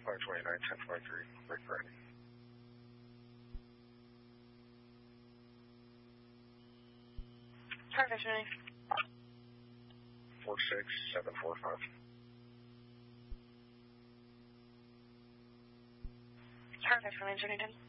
529, 1023, break ready. 46745. Perfect, Ranger Newton.